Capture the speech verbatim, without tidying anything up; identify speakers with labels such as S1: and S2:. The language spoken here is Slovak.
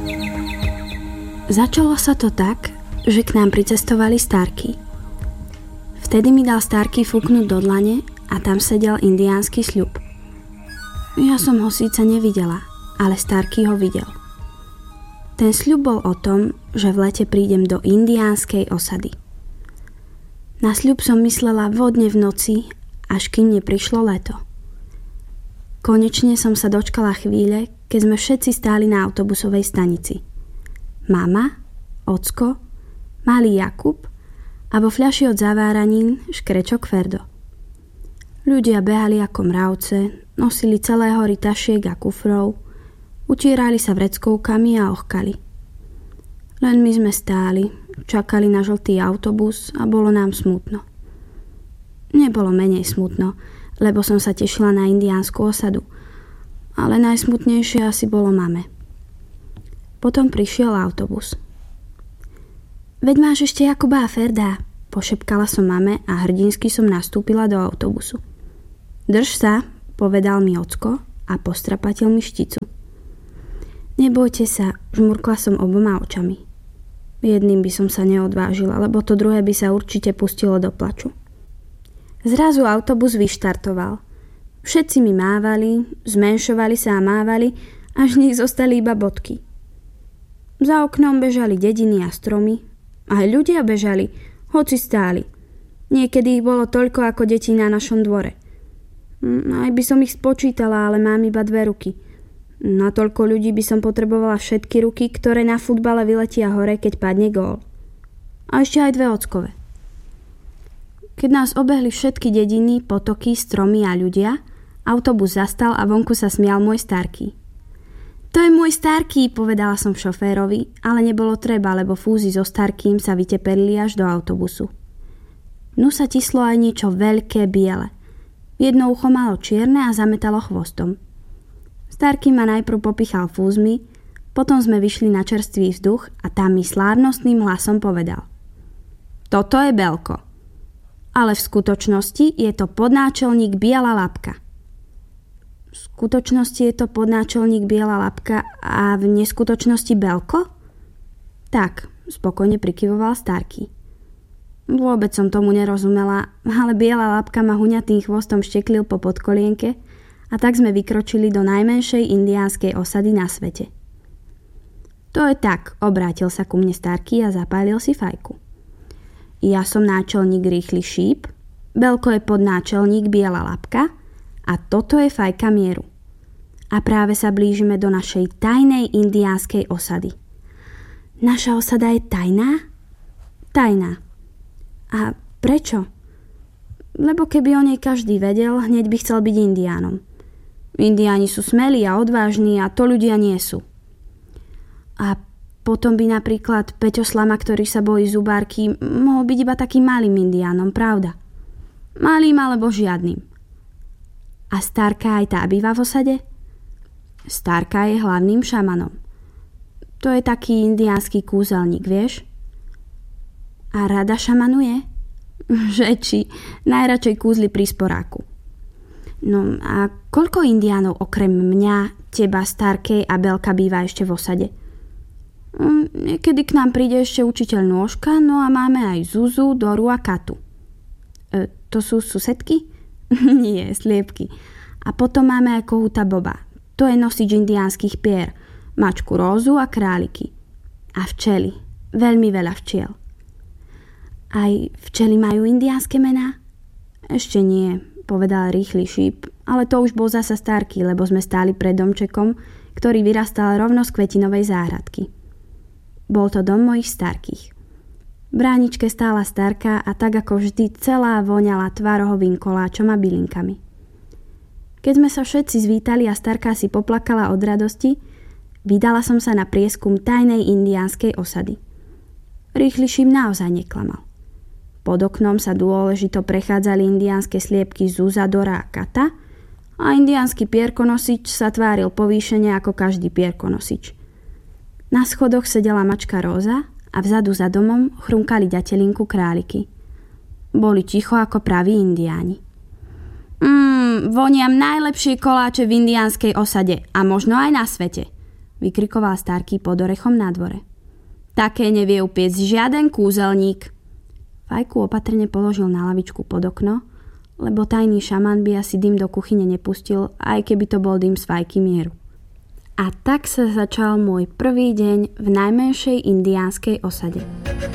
S1: Začalo sa to tak, že k nám pricestovali Starky. Vtedy mi dal Starky fúknuť do dlane a tam sedel indiánsky sľub. Ja som ho síce nevidela, ale Starky ho videl. Ten sľub bol o tom, že v lete prídem do indiánskej osady. Na sľub som myslela vodne v noci, až kým neprišlo leto. Konečne som sa dočkala chvíle, keď sme všetci stáli na autobusovej stanici. Mama, ocko, malý Jakub a vo fľaši od zaváranín škrečok Ferdo. Ľudia behali ako mravce, nosili celé hory tašiek a kufrov, utierali sa vreckovkami a ochkali. Len my sme stáli, čakali na žltý autobus a bolo nám smutno. Nebolo menej smutno, lebo som sa tešila na indiánsku osadu, ale najsmutnejšie asi bolo mame. Potom prišiel autobus. Veď máš ešte Jakuba a Ferda, pošepkala som mame a hrdinsky som nastúpila do autobusu. Drž sa, povedal mi ocko a postrapatil mi šticu. Nebojte sa, žmurkla som oboma očami. Jedným by som sa neodvážila, lebo to druhé by sa určite pustilo do plaču. Zrazu autobus vyštartoval. Všetci mi mávali, zmenšovali sa a mávali, až z nich zostali iba bodky. Za oknom bežali dediny a stromy. Aj ľudia bežali, hoci stáli. Niekedy ich bolo toľko ako detí na našom dvore. Aj by som ich spočítala, ale mám iba dve ruky. Na toľko ľudí by som potrebovala všetky ruky, ktoré na futbale vyletia hore, keď padne gól. A ešte aj dve ockové. Keď nás obehli všetky dediny, potoky, stromy a ľudia, autobus zastal a vonku sa smial môj Starky. To je môj Starky, povedala som šoférovi, ale nebolo treba, lebo fúzy so Starkým sa vyteperili až do autobusu. Nu sa tislo aj niečo veľké biele. Jedno ucho malo čierne a zametalo chvostom. Starky ma najprv popichal fúzmi, potom sme vyšli na čerstvý vzduch a tam mi slávnostným hlasom povedal: Toto je Belko. Ale v skutočnosti je to podnáčelník Biela Labka. V skutočnosti je to podnáčelník Biela Labka a v neskutočnosti Belko? Tak, spokojne prikyvoval Starky. Vôbec som tomu nerozumela, ale Biela Labka ma huňatým chvostom šteklil po podkolienke a tak sme vykročili do najmenšej indiánskej osady na svete. To je tak, obrátil sa ku mne Starky a zapálil si fajku. Ja som náčelník Rýchly šíp, Belko je podnáčelník Biela Labka a toto je fajka mieru. A práve sa blížime do našej tajnej indiánskej osady. Naša osada je tajná? Tajná. A prečo? Lebo keby o nej každý vedel, hneď by chcel byť indiánom. Indiáni sú smelí a odvážni a to ľudia nie sú. A potom by napríklad Peťo Slama, ktorý sa bojí zubárky, mohol byť iba takým malým indiánom, pravda? Malým alebo žiadnym. A Starka aj tá býva v osade? Starka je hlavným šamanom. To je taký indiánsky kúzelník, vieš? A rada šamanuje? Že či, najradšej kúzli pri sporáku. No a koľko indiánov okrem mňa, teba, Starkej a Belka býva ešte v osade? Niekedy k nám príde ešte učiteľ Nôžka, no a máme aj Zuzu, Doru a Katu. E, to sú susedky? Nie, sliepky. A potom máme aj kohúta Boba. To je nosič indiánskych pier, mačku Rózu a králiky. A včely. Veľmi veľa včiel. Aj včely majú indiánske mená? Ešte nie, povedal Rýchly šíp, ale to už bol zasa Starky, lebo sme stáli pred domčekom, ktorý vyrastal rovno z kvetinovej záhradky. Bol to dom mojich Starkých. V bráničke stála Starka a tak ako vždy celá voňala tvarohovým koláčom a bylinkami. Keď sme sa všetci zvítali a Starka si poplakala od radosti, vydala som sa na prieskum tajnej indiánskej osady. Rýchly šíp naozaj neklamal. Pod oknom sa dôležito prechádzali indiánske sliepky Zuza, Dora a Kata a indiánsky pierkonosič sa tváril povýšene ako každý pierkonosič. Na schodoch sedela mačka Róza a vzadu za domom chrumkali ďatelinku králiky. Boli ticho ako praví indiáni. Mmm, voniam najlepšie koláče v indiánskej osade a možno aj na svete, vykrikoval Starkey pod orechom na dvore. Také nevie upiec žiaden kúzelník. Fajku opatrne položil na lavičku pod okno, lebo tajný šaman by asi dym do kuchyne nepustil, aj keby to bol dym z fajky mieru. A tak sa začal môj prvý deň v najmenšej indiánskej osade.